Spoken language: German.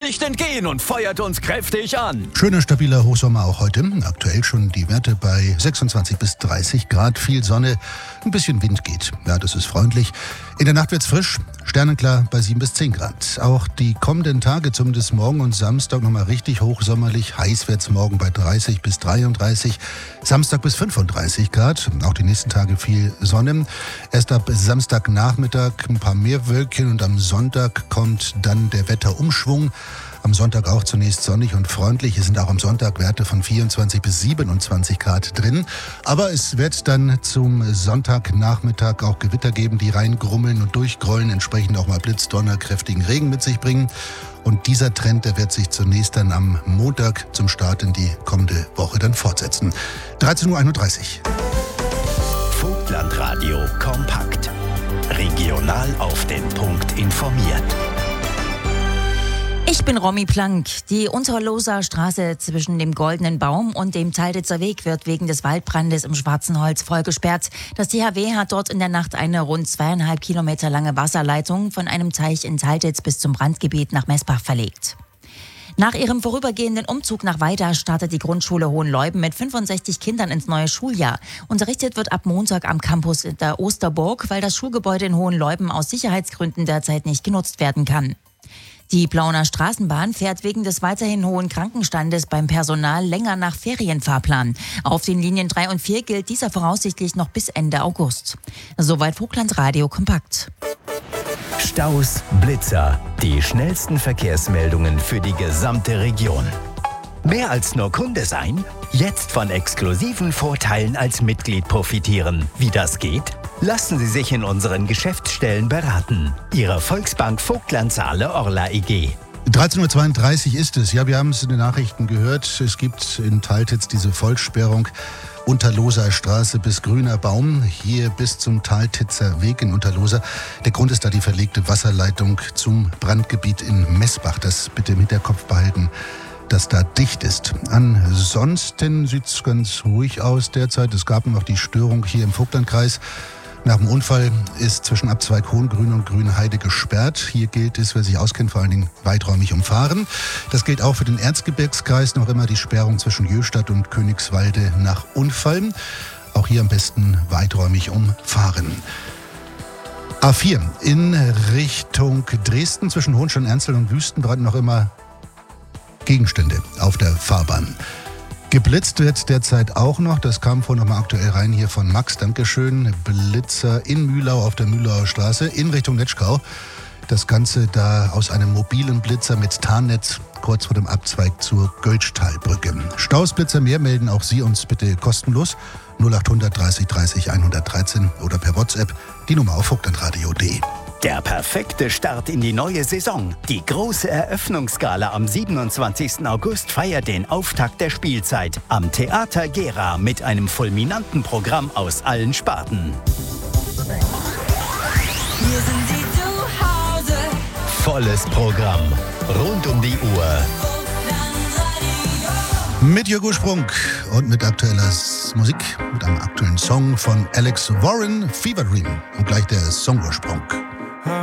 nicht entgehen und feuert uns kräftig an. Schöner, stabiler Hochsommer auch heute. Aktuell schon die Werte bei 26 bis 30 Grad. Viel Sonne, ein bisschen Wind geht. Ja, das ist freundlich. In der Nacht wird's frisch, sternenklar bei 7 bis 10 Grad. Auch die kommenden Tage, zumindest morgen und Samstag, nochmal richtig hochsommerlich. Heiß wird's morgen bei 30 bis 33. Samstag bis 35 Grad. Auch die nächsten Tage viel Sonne. Erst ab Samstagnachmittag ein paar mehr Wölkchen und am Sonntag kommt dann der Wetterumschwung. Am Sonntag auch zunächst sonnig und freundlich. Es sind auch am Sonntag Werte von 24 bis 27 Grad drin. Aber es wird dann zum Sonntagnachmittag auch Gewitter geben, die reingrummeln und durchgrollen, entsprechend auch mal Blitz, Donner, kräftigen Regen mit sich bringen. Und dieser Trend, der wird sich zunächst dann am Montag zum Start in die kommende Woche dann fortsetzen. 13.31 Uhr. Vogtlandradio kompakt. Regional auf den Punkt informiert. Ich bin Romy Plank. Die Unterloser Straße zwischen dem Goldenen Baum und dem Teilditzer Weg wird wegen des Waldbrandes im Schwarzenholz voll gesperrt. Das THW hat dort in der Nacht eine rund 2,5 Kilometer lange Wasserleitung von einem Teich in Teilditz bis zum Brandgebiet nach Messbach verlegt. Nach ihrem vorübergehenden Umzug nach Weida startet die Grundschule Hohenleuben mit 65 Kindern ins neue Schuljahr. Unterrichtet wird ab Montag am Campus in der Osterburg, weil das Schulgebäude in Hohenleuben aus Sicherheitsgründen derzeit nicht genutzt werden kann. Die Plauner Straßenbahn fährt wegen des weiterhin hohen Krankenstandes beim Personal länger nach Ferienfahrplan. Auf den Linien 3 und 4 gilt dieser voraussichtlich noch bis Ende August. Soweit Vogtlandradio kompakt. Staus, Blitzer, die schnellsten Verkehrsmeldungen für die gesamte Region. Mehr als nur Kunde sein? Jetzt von exklusiven Vorteilen als Mitglied profitieren. Wie das geht? Lassen Sie sich in unseren Geschäftsstellen beraten. Ihre Volksbank Vogtlandsaale Orla EG. 13.32 Uhr ist es. Ja, wir haben es in den Nachrichten gehört. Es gibt in Teiltitz diese Vollsperrung. Unterloser Straße bis Grüner Baum, hier bis zum Teiltitzer Weg in Unterloser. Der Grund ist da die verlegte Wasserleitung zum Brandgebiet in Messbach. Das bitte im Hinterkopf behalten, dass da dicht ist. Ansonsten sieht es ganz ruhig aus derzeit. Es gab noch die Störung hier im Vogtlandkreis. Nach dem Unfall ist zwischen Abzweig Hohengrün und Grünheide gesperrt. Hier gilt es, wer sich auskennt, vor allen Dingen weiträumig umfahren. Das gilt auch für den Erzgebirgskreis. Noch immer die Sperrung zwischen Jöstadt und Königswalde nach Unfall. Auch hier am besten weiträumig umfahren. A4 in Richtung Dresden zwischen Hohenstein-Ernstl und Wüstenbrand noch immer Gegenstände auf der Fahrbahn. Geblitzt wird derzeit auch noch, das kam vorhin nochmal aktuell rein hier von Max, Dankeschön. Blitzer in Mühlau auf der Mühlauer Straße in Richtung Netschkau. Das Ganze da aus einem mobilen Blitzer mit Tarnnetz kurz vor dem Abzweig zur Göltztalbrücke. Stausblitzer mehr melden auch Sie uns bitte kostenlos 0800 30 30 113 oder per WhatsApp die Nummer auf vogtlandradio.de. Der perfekte Start in die neue Saison. Die große Eröffnungsgala am 27. August feiert den Auftakt der Spielzeit am Theater Gera mit einem fulminanten Programm aus allen Sparten. Hier sind Sie zu Hause. Volles Programm. Rund um die Uhr. Mit Jürgen Sprung und mit aktueller Musik, mit einem aktuellen Song von Alex Warren, Fever Dream. Und gleich der Songursprung.